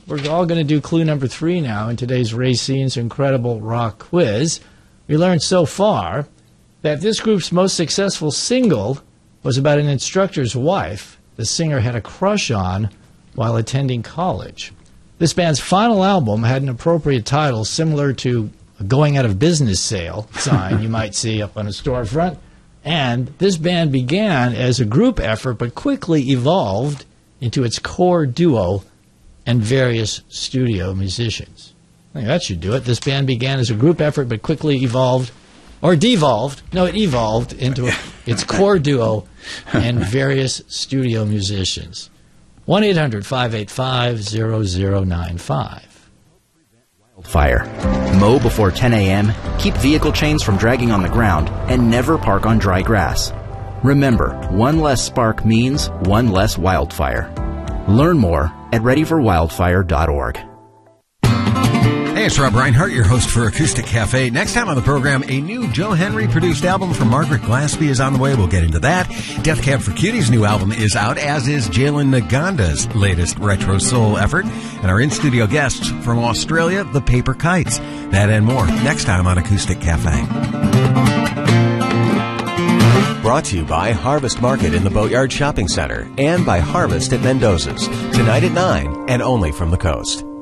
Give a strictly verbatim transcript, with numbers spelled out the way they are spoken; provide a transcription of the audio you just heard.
we're all going to do clue number three now in today's Racine's Incredible Rock Quiz. We learned so far that this group's most successful single was about an instructor's wife the singer had a crush on while attending college. This band's final album had an appropriate title similar to a going out of business sale sign you might see up on a storefront. And this band began as a group effort but quickly evolved into its core duo and various studio musicians. I think that should do it. This band began as a group effort but quickly evolved, or devolved, no, it evolved into its core duo and various studio musicians. one eight hundred five eight five zero zero nine five. Fire. Mow before ten a.m., keep vehicle chains from dragging on the ground, and never park on dry grass. Remember, one less spark means one less wildfire. Learn more at ready for wildfire dot org. Hey, it's Rob Reinhart, your host for Acoustic Cafe. Next time on the program, a new Joe Henry-produced album from Margaret Glaspie is on the way. We'll get into that. Death Cab for Cutie's new album is out, as is Jalen Naganda's latest retro soul effort. And our in-studio guests from Australia, the Paper Kites. That and more next time on Acoustic Cafe. Brought to you by Harvest Market in the Boatyard Shopping Center and by Harvest at Mendoza's. Tonight at nine and only from the coast.